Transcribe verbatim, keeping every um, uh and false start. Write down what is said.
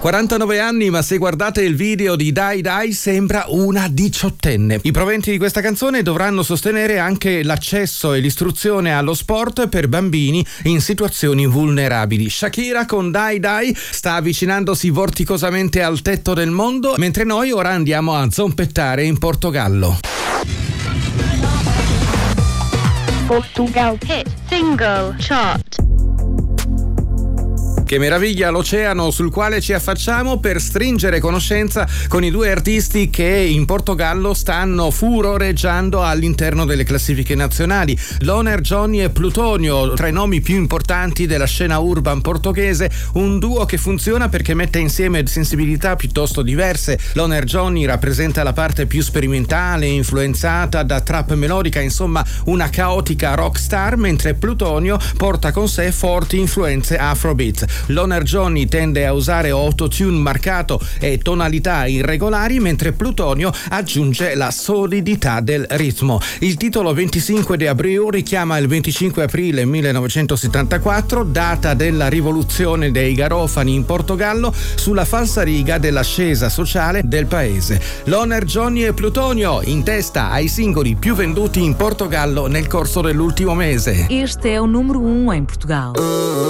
quarantanove anni, ma se guardate il video di Dai Dai sembra una diciottenne. I proventi di questa canzone dovranno sostenere anche l'accesso e l'istruzione allo sport per bambini in situazioni vulnerabili. Shakira con Dai Dai sta avvicinandosi vorticosamente al tetto del mondo, mentre noi ora andiamo a zompettare in Portogallo. Portugal Hit Single Chart. Che meraviglia l'oceano sul quale ci affacciamo per stringere conoscenza con i due artisti che in Portogallo stanno furoreggiando all'interno delle classifiche nazionali. Loner Johnny e Plutonio, tra i nomi più importanti della scena urban portoghese, un duo che funziona perché mette insieme sensibilità piuttosto diverse. Loner Johnny rappresenta la parte più sperimentale, influenzata da trap melodica, insomma una caotica rockstar, mentre Plutonio porta con sé forti influenze afrobeat. Loner Johnny tende a usare autotune marcato e tonalità irregolari, mentre Plutonio aggiunge la solidità del ritmo. Il titolo venticinque de Abril richiama il venticinque aprile millenovecentosettantaquattro, data della rivoluzione dei garofani in Portogallo, sulla falsariga dell'ascesa sociale del paese. Loner Johnny e Plutonio in testa ai singoli più venduti in Portogallo nel corso dell'ultimo mese. Este é o número um em Portugal.